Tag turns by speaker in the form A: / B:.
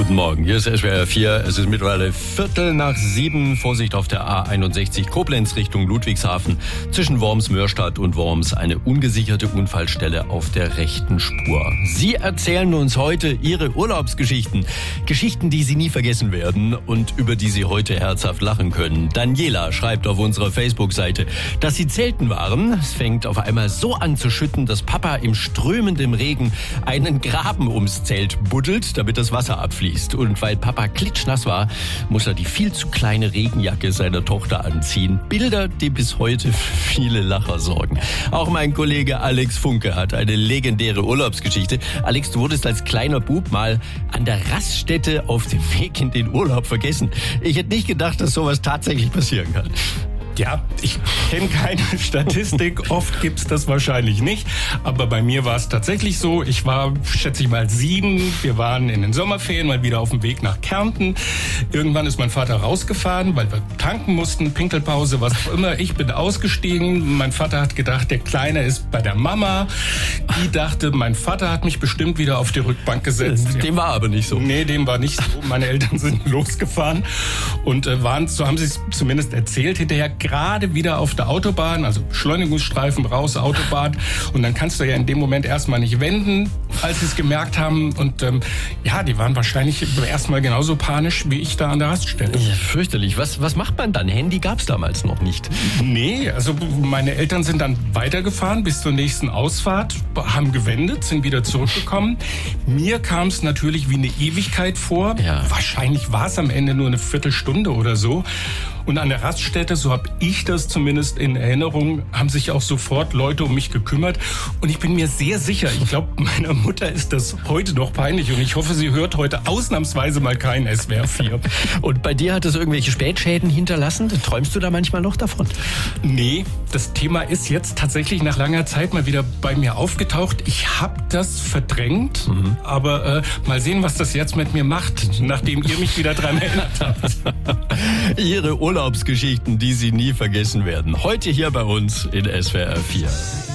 A: Guten Morgen, hier ist SWR 4. Es ist mittlerweile 6:15. Vorsicht auf der A61 Koblenz Richtung Ludwigshafen. Zwischen Worms-Mörstadt und Worms eine ungesicherte Unfallstelle auf der rechten Spur. Sie erzählen uns heute Ihre Urlaubsgeschichten. Geschichten, die Sie nie vergessen werden und über die Sie heute herzhaft lachen können. Daniela schreibt auf unserer Facebook-Seite, dass sie zelten waren. Es fängt auf einmal so an zu schütten, dass Papa im strömenden Regen einen Graben ums Zelt buddelt, damit das Wasser abfließt. Und weil Papa klitschnass war, muss er die viel zu kleine Regenjacke seiner Tochter anziehen. Bilder, die bis heute für viele Lacher sorgen. Auch mein Kollege Alex Funke hat eine legendäre Urlaubsgeschichte. Alex, du wurdest als kleiner Bub mal an der Raststätte auf dem Weg in den Urlaub vergessen. Ich hätte nicht gedacht, dass sowas tatsächlich passieren kann.
B: Ja, ich kenne keine Statistik, oft gibt's das wahrscheinlich nicht, aber bei mir war es tatsächlich so, ich war, schätze ich mal, 7, wir waren in den Sommerferien mal wieder auf dem Weg nach Kärnten, irgendwann ist mein Vater rausgefahren, weil wir tanken mussten, Pinkelpause, was auch immer, ich bin ausgestiegen, mein Vater hat gedacht, der Kleine ist bei der Mama, die dachte, mein Vater hat mich bestimmt wieder auf die Rückbank gesetzt.
A: Dem war aber nicht so.
B: Nee, dem war nicht so, meine Eltern sind losgefahren und waren, so haben sie es zumindest erzählt, hinterher gerade wieder auf der Autobahn, also Beschleunigungsstreifen raus, Autobahn. Und dann kannst du ja in dem Moment erstmal nicht wenden, als sie es gemerkt haben. Und die waren wahrscheinlich erstmal genauso panisch wie ich da an der Raststelle.
A: Ja, fürchterlich. Was macht man dann? Handy gab's damals noch nicht.
B: Nee, also meine Eltern sind dann weitergefahren bis zur nächsten Ausfahrt, haben gewendet, sind wieder zurückgekommen. Mir kam es natürlich wie eine Ewigkeit vor.
A: Ja.
B: Wahrscheinlich war es am Ende nur eine Viertelstunde oder so. Und an der Raststätte, so habe ich das zumindest in Erinnerung, haben sich auch sofort Leute um mich gekümmert. Und ich bin mir sehr sicher, ich glaube, meiner Mutter ist das heute noch peinlich. Und ich hoffe, sie hört heute ausnahmsweise mal kein SWR 4.
A: Und bei dir hat es irgendwelche Spätschäden hinterlassen? Träumst du da manchmal noch davon?
B: Nee, das Thema ist jetzt tatsächlich nach langer Zeit mal wieder bei mir aufgetaucht. Ich habe das verdrängt, aber mal sehen, was das jetzt mit mir macht, nachdem ihr mich wieder dran erinnert habt.
A: Ihre Urlaubsgeschichten, die Sie nie vergessen werden. Heute hier bei uns in SWR 4.